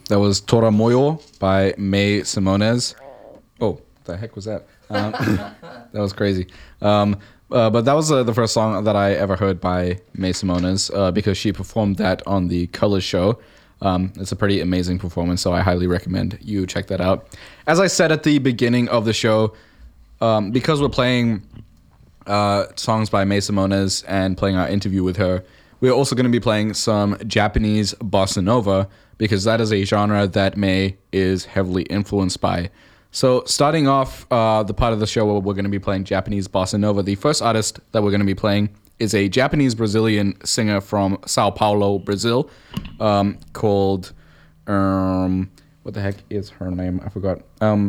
That was Toramoyo by May Simones. Oh, what the heck was that? That was crazy. But that was the first song that I ever heard by May Simones because she performed that on the Colors show. It's a pretty amazing performance, so I highly recommend you check that out. As I said at the beginning of the show, because we're playing songs by May Simones and playing our interview with her, we're also going to be playing some Japanese bossa nova because that is a genre that May is heavily influenced by. So starting off the part of the show where we're going to be playing Japanese bossa nova, the first artist that we're going to be playing is a Japanese-Brazilian singer from Sao Paulo, Brazil, called, what the heck is her name? I forgot.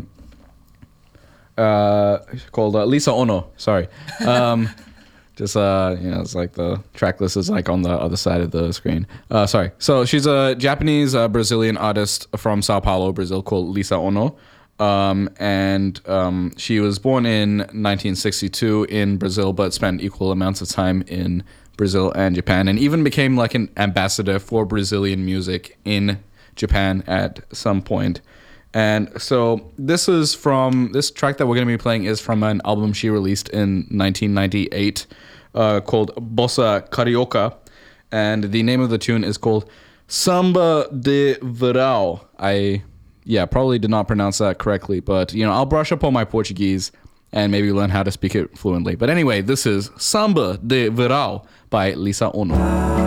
Called Lisa Ono, sorry. Just, it's like the track list is like on the other side of the screen. Sorry. So she's a Japanese Brazilian artist from Sao Paulo, Brazil, called Lisa Ono. She was born in 1962 in Brazil, but spent equal amounts of time in Brazil and Japan, and even became like an ambassador for Brazilian music in Japan at some point. And so this track that we're going to be playing is from an album she released in 1998 called Bossa Carioca, and the name of the tune is called Samba de Verão. Probably did not pronounce that correctly, but I'll brush up on my Portuguese and maybe learn how to speak it fluently. But anyway, this is Samba de Verão by Lisa Ono.